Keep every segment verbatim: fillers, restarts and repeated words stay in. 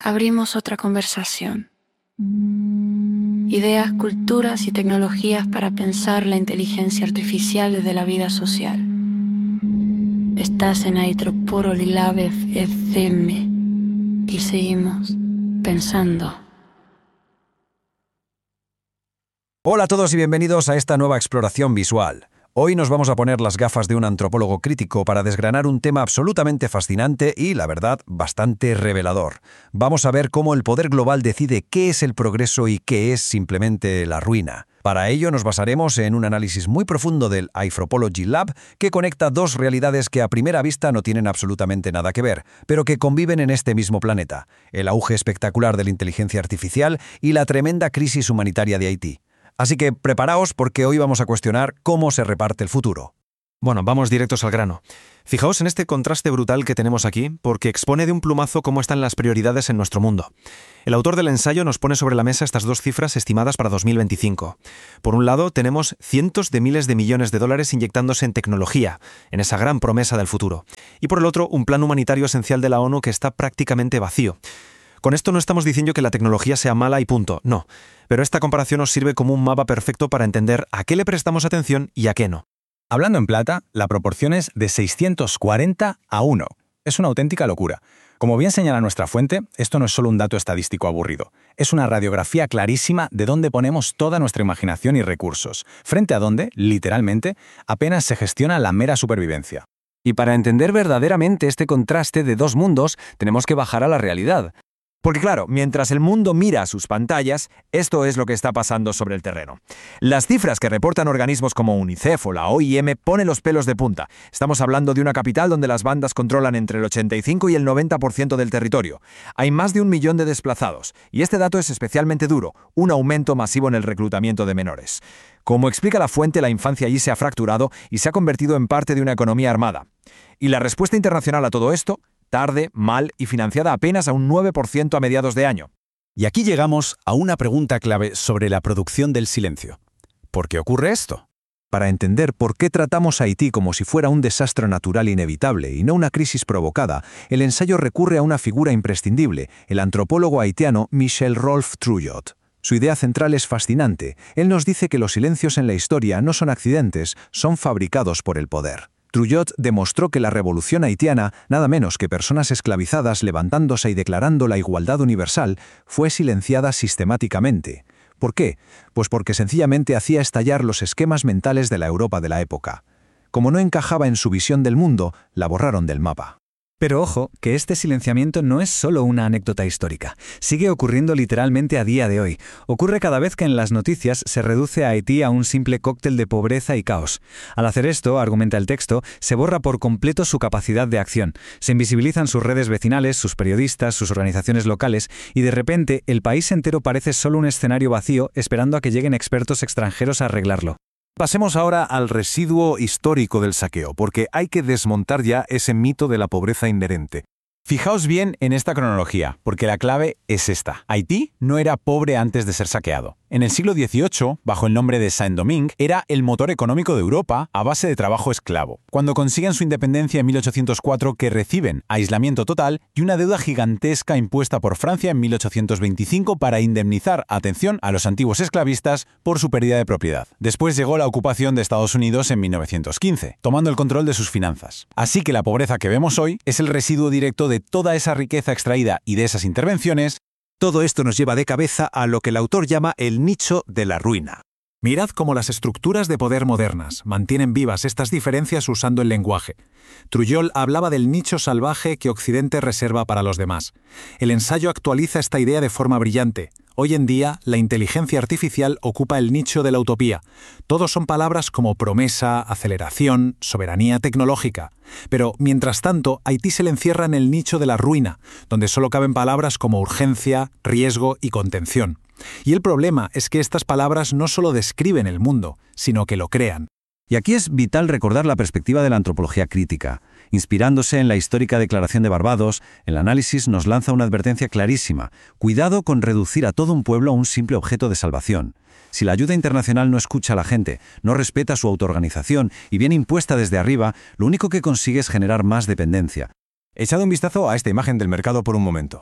abrimos otra conversación. Ideas, culturas y tecnologías para pensar la inteligencia artificial desde la vida social. Estás en Aitroporo Lab F M y seguimos pensando. Hola a todos y bienvenidos a esta nueva exploración visual. Hoy nos vamos a poner las gafas de un antropólogo crítico para desgranar un tema absolutamente fascinante y, la verdad, bastante revelador. Vamos a ver cómo el poder global decide qué es el progreso y qué es simplemente la ruina. Para ello nos basaremos en un análisis muy profundo del Anthropology Lab que conecta dos realidades que a primera vista no tienen absolutamente nada que ver, pero que conviven en este mismo planeta: el auge espectacular de la inteligencia artificial y la tremenda crisis humanitaria de Haití. Así que preparaos porque hoy vamos a cuestionar cómo se reparte el futuro. Bueno, vamos directos al grano. Fijaos en este contraste brutal que tenemos aquí, porque expone de un plumazo cómo están las prioridades en nuestro mundo. El autor del ensayo nos pone sobre la mesa estas dos cifras estimadas para dos mil veinticinco. Por un lado, tenemos cientos de miles de millones de dólares inyectándose en tecnología, en esa gran promesa del futuro. Y por el otro, un plan humanitario esencial de la ONU que está prácticamente vacío. Con esto no estamos diciendo que la tecnología sea mala y punto, no. Pero esta comparación nos sirve como un mapa perfecto para entender a qué le prestamos atención y a qué no. Hablando en plata, la proporción es de seiscientos cuarenta a uno. Es una auténtica locura. Como bien señala nuestra fuente, esto no es solo un dato estadístico aburrido. Es una radiografía clarísima de dónde ponemos toda nuestra imaginación y recursos, frente a dónde, literalmente, apenas se gestiona la mera supervivencia. Y para entender verdaderamente este contraste de dos mundos, tenemos que bajar a la realidad. Porque claro, mientras el mundo mira a sus pantallas, esto es lo que está pasando sobre el terreno. Las cifras que reportan organismos como UNICEF o la O I M ponen los pelos de punta. Estamos hablando de una capital donde las bandas controlan entre el ochenta y cinco y el noventa por ciento del territorio. Hay más de un millón de desplazados, y este dato es especialmente duro, un aumento masivo en el reclutamiento de menores. Como explica la fuente, la infancia allí se ha fracturado y se ha convertido en parte de una economía armada. Y la respuesta internacional a todo esto: tarde, mal y financiada apenas a un nueve por ciento a mediados de año. Y aquí llegamos a una pregunta clave sobre la producción del silencio. ¿Por qué ocurre esto? Para entender por qué tratamos a Haití como si fuera un desastre natural inevitable y no una crisis provocada, el ensayo recurre a una figura imprescindible, el antropólogo haitiano Michel-Rolph Trouillot. Su idea central es fascinante. Él nos dice que los silencios en la historia no son accidentes, son fabricados por el poder. Trouillot demostró que la revolución haitiana, nada menos que personas esclavizadas levantándose y declarando la igualdad universal, fue silenciada sistemáticamente. ¿Por qué? Pues porque sencillamente hacía estallar los esquemas mentales de la Europa de la época. Como no encajaba en su visión del mundo, la borraron del mapa. Pero ojo, que este silenciamiento no es solo una anécdota histórica. Sigue ocurriendo literalmente a día de hoy. Ocurre cada vez que en las noticias se reduce a Haití a un simple cóctel de pobreza y caos. Al hacer esto, argumenta el texto, se borra por completo su capacidad de acción. Se invisibilizan sus redes vecinales, sus periodistas, sus organizaciones locales, y de repente el país entero parece solo un escenario vacío esperando a que lleguen expertos extranjeros a arreglarlo. Pasemos ahora al residuo histórico del saqueo, porque hay que desmontar ya ese mito de la pobreza inherente. Fijaos bien en esta cronología, porque la clave es esta. Haití no era pobre antes de ser saqueado. En el siglo dieciocho, bajo el nombre de Saint-Domingue, era el motor económico de Europa a base de trabajo esclavo. Cuando consiguen su independencia en mil ochocientos cuatro, que reciben aislamiento total y una deuda gigantesca impuesta por Francia en mil ochocientos veinticinco para indemnizar, atención, a los antiguos esclavistas por su pérdida de propiedad. Después llegó la ocupación de Estados Unidos en mil novecientos quince, tomando el control de sus finanzas. Así que la pobreza que vemos hoy es el residuo directo de toda esa riqueza extraída y de esas intervenciones. Todo esto nos lleva de cabeza a lo que el autor llama el nicho de la ruina. Mirad cómo las estructuras de poder modernas mantienen vivas estas diferencias usando el lenguaje. Trouillot hablaba del nicho salvaje que Occidente reserva para los demás. El ensayo actualiza esta idea de forma brillante. Hoy en día, la inteligencia artificial ocupa el nicho de la utopía. Todos son palabras como promesa, aceleración, soberanía tecnológica. Pero, mientras tanto, Haití se le encierra en el nicho de la ruina, donde solo caben palabras como urgencia, riesgo y contención. Y el problema es que estas palabras no solo describen el mundo, sino que lo crean. Y aquí es vital recordar la perspectiva de la antropología crítica. Inspirándose en la histórica Declaración de Barbados, el análisis nos lanza una advertencia clarísima. Cuidado con reducir a todo un pueblo a un simple objeto de salvación. Si la ayuda internacional no escucha a la gente, no respeta su autoorganización y viene impuesta desde arriba, lo único que consigue es generar más dependencia. Echad un vistazo a esta imagen del mercado por un momento.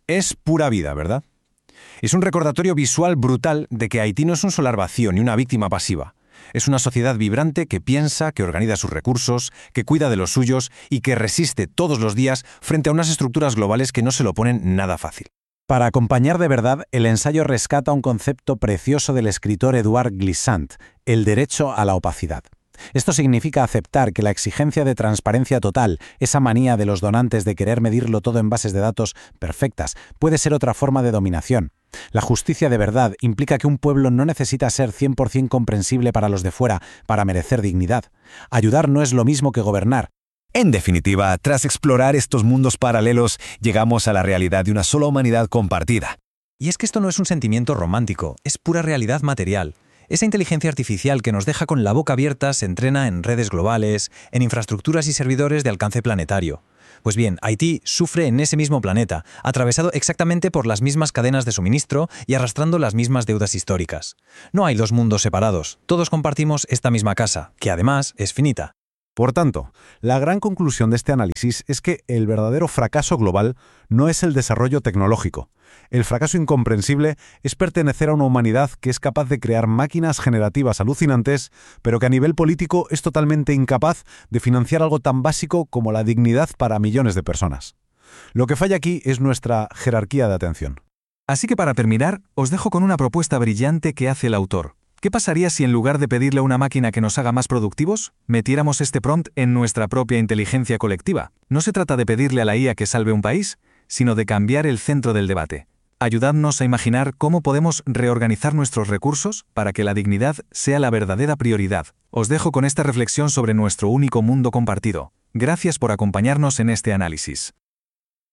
Es pura vida, ¿verdad? Es un recordatorio visual brutal de que Haití no es un solar vacío ni una víctima pasiva. Es una sociedad vibrante que piensa, que organiza sus recursos, que cuida de los suyos y que resiste todos los días frente a unas estructuras globales que no se lo ponen nada fácil. Para acompañar de verdad, el ensayo rescata un concepto precioso del escritor Edouard Glissant, el derecho a la opacidad. Esto significa aceptar que la exigencia de transparencia total, esa manía de los donantes de querer medirlo todo en bases de datos perfectas, puede ser otra forma de dominación. La justicia de verdad implica que un pueblo no necesita ser cien por cien comprensible para los de fuera para merecer dignidad. Ayudar no es lo mismo que gobernar. En definitiva, tras explorar estos mundos paralelos, llegamos a la realidad de una sola humanidad compartida. Y es que esto no es un sentimiento romántico, es pura realidad material. Esa inteligencia artificial que nos deja con la boca abierta se entrena en redes globales, en infraestructuras y servidores de alcance planetario. Pues bien, Haití sufre en ese mismo planeta, atravesado exactamente por las mismas cadenas de suministro y arrastrando las mismas deudas históricas. No hay dos mundos separados, todos compartimos esta misma casa, que además es finita. Por tanto, la gran conclusión de este análisis es que el verdadero fracaso global no es el desarrollo tecnológico. El fracaso incomprensible es pertenecer a una humanidad que es capaz de crear máquinas generativas alucinantes, pero que a nivel político es totalmente incapaz de financiar algo tan básico como la dignidad para millones de personas. Lo que falla aquí es nuestra jerarquía de atención. Así que para terminar, os dejo con una propuesta brillante que hace el autor. ¿Qué pasaría si en lugar de pedirle a una máquina que nos haga más productivos, metiéramos este prompt en nuestra propia inteligencia colectiva? No se trata de pedirle a la I A que salve un país, sino de cambiar el centro del debate. Ayudadnos a imaginar cómo podemos reorganizar nuestros recursos para que la dignidad sea la verdadera prioridad. Os dejo con esta reflexión sobre nuestro único mundo compartido. Gracias por acompañarnos en este análisis.